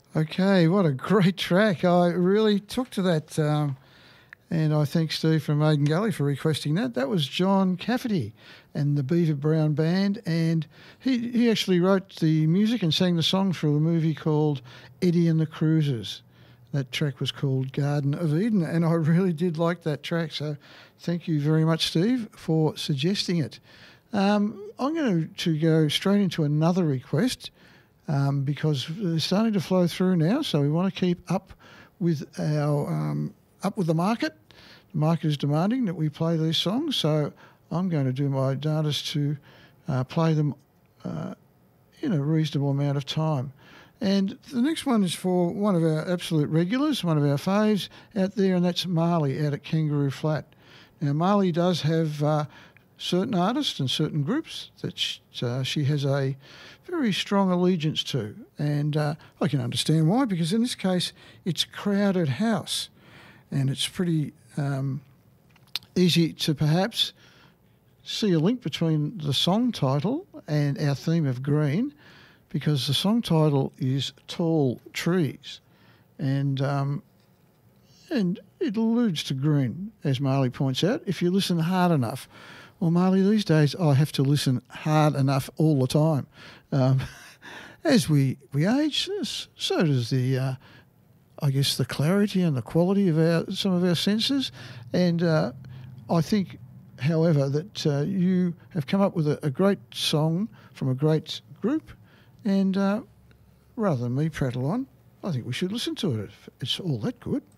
Okay, what a great track. I really took to that, and I thank Steve from Maiden Gully for requesting that. That was John Cafferty and the Beaver Brown Band, and he actually wrote the music and sang the song for a movie called Eddie and the Cruisers. That track was called Garden of Eden, and I really did like that track, so thank you very much, Steve, for suggesting it. I'm going to go straight into another request. Because they're starting to flow through now, so we want to keep up with the market. The market is demanding that we play these songs, so I'm going to do my darndest to play them in a reasonable amount of time. And the next one is for one of our absolute regulars, one of our faves out there, and that's Marley out at Kangaroo Flat. Now, Marley does have certain artists and certain groups that she has a very strong allegiance to. And I can understand why, because in this case, it's Crowded House. And it's pretty easy to perhaps see a link between the song title and our theme of green, because the song title is Tall Trees. And it alludes to green, as Marley points out, if you listen hard enough. Well, Marley, these days I have to listen hard enough all the time. As we age, so does the clarity and the quality of some of our senses. And I think, however, that you have come up with a great song from a great group, and rather than me prattle on, I think we should listen to it if it's all that good.